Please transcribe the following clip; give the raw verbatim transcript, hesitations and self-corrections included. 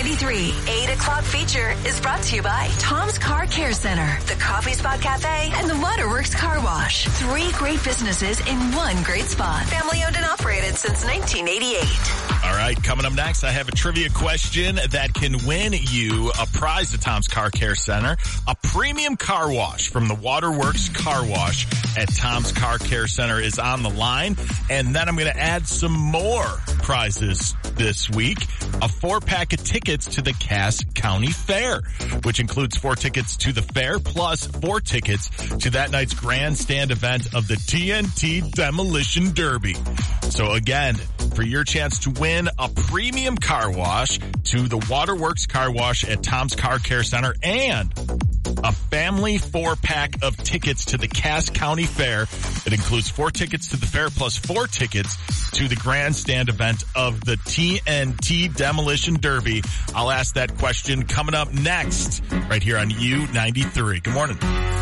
ninety-three eight o'clock feature is brought to you by Tom's Car Care Center, the Coffee Spot Cafe, and the Waterworks Car Wash. Three great businesses in one great spot. Family owned and operated since nineteen eighty-eight. All right, coming up next, I have a trivia question that can win you a prize at Tom's Car Care Center, a premium car wash from the Waterworks Car Wash at Tom's Car Care Center is on the line. And then I'm going to add some more prizes this week. A four-pack of tickets to the Cass County Fair, which includes four tickets to the fair plus four tickets to that night's grandstand event of the T N T Demolition Derby. So again, for your chance to win a premium car wash to the Waterworks Car Wash at Tom's Car Care Center and a family four-pack of tickets to the Cass County Fair. It includes four tickets to the fair plus four tickets to the grandstand event of the T N T Demolition Derby. I'll ask that question coming up next right here on U ninety-three. Good morning.